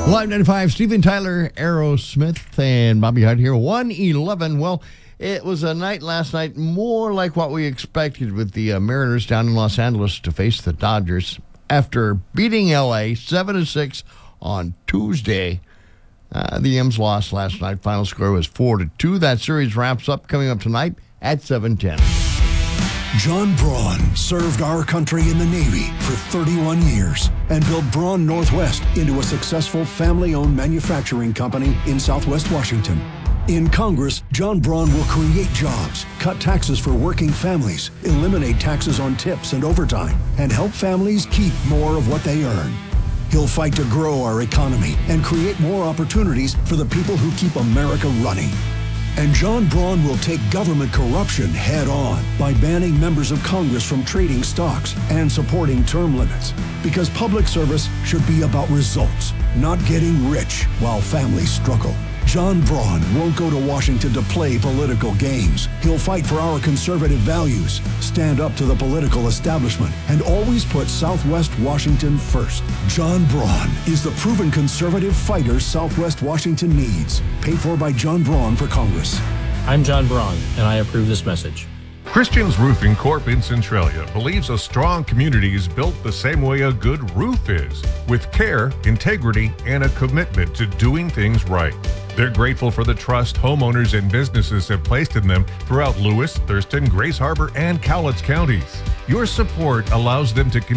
Live 95, Steven Tyler, Aerosmith, and Bobby Hyde here. 1:11. Well, it was a night last night, more like what we expected with the Mariners down in Los Angeles to face the Dodgers after beating LA 7-6 on Tuesday. The M's lost last night. Final score was 4-2. That series wraps up coming up tonight at 7:10. John Braun served our country in the Navy for 31 years and built Braun Northwest into a successful family-owned manufacturing company in Southwest Washington. In Congress, John Braun will create jobs, cut taxes for working families, eliminate taxes on tips and overtime, and help families keep more of what they earn. He'll fight to grow our economy and create more opportunities for the people who keep America running. And John Braun will take government corruption head on by banning members of Congress from trading stocks and supporting term limits. Because public service should be about results, not getting rich while families struggle. John Braun won't go to Washington to play political games. He'll fight for our conservative values, stand up to the political establishment, and always put Southwest Washington first. John Braun is the proven conservative fighter Southwest Washington needs. Paid for by John Braun for Congress. I'm John Braun, and I approve this message. Christian's Roofing Corp. in Centralia believes a strong community is built the same way a good roof is, with care, integrity, and a commitment to doing things right. They're grateful for the trust homeowners and businesses have placed in them throughout Lewis, Thurston, Grace Harbor, and Cowlitz counties. Your support allows them to continue